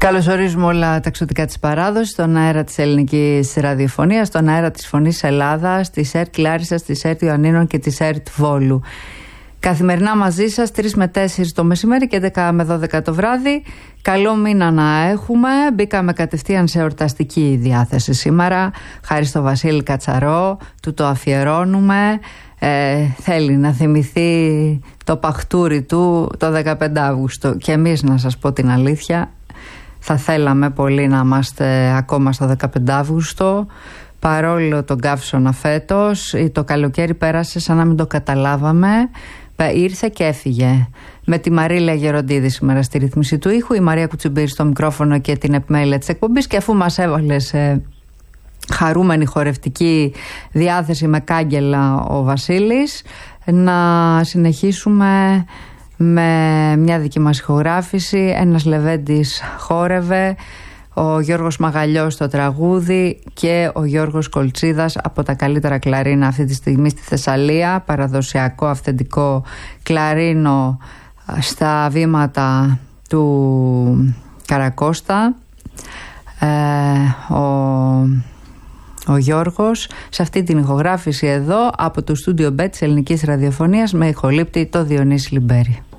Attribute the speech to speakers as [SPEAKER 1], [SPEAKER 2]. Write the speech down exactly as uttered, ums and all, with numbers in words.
[SPEAKER 1] Καλωσορίζουμε όλα τα εξωτικά της παράδοσης στον αέρα της ελληνικής ραδιοφωνίας, στον αέρα της Φωνής Ελλάδας, της ΕΡΤ Λάρισσας, της ΕΡΤ Ιωαννίνων και της ΕΡΤ Βόλου. Καθημερινά μαζί σας τρεις με τέσσερις το μεσημέρι και έντεκα με δώδεκα το βράδυ. Καλό μήνα να έχουμε. Μπήκαμε κατευθείαν σε εορταστική διάθεση σήμερα. Χάρη στο Βασίλη Κατσαρό, του το αφιερώνουμε. Ε, θέλει να θυμηθεί το παχτούρι του το δεκαπέντε Αυγούστου. Και εμείς, να σας πω την αλήθεια, θα θέλαμε πολύ να είμαστε ακόμα στο δεκαπέντε Αυγούστου. Παρόλο τον καύσωνα φέτος, το καλοκαίρι πέρασε σαν να μην το καταλάβαμε. Ήρθε και έφυγε. Με τη Μαρίλα Γεροντίδη σήμερα στη ρύθμιση του ήχου, η Μαρία Κουτσιμπήρη στο μικρόφωνο και την επιμέλεια της εκπομπής. Και αφού μας έβαλε σε χαρούμενη χορευτική διάθεση με κάγκελα ο Βασίλης, να συνεχίσουμε με μια δική μας ηχογράφηση. Ένας Λεβέντης χόρευε, ο Γιώργος Μαγαλιός στο τραγούδι και ο Γιώργος Κολτσίδας από τα καλύτερα κλαρίνα αυτή τη στιγμή στη Θεσσαλία, παραδοσιακό αυθεντικό κλαρίνο στα βήματα του Καρακώστα. Ε, ο, ο Γιώργος σε αυτή την ηχογράφηση εδώ από το στούντιο Μπ της ελληνικής ραδιοφωνίας με ηχολήπτη το Διονύση Λιμπέρη.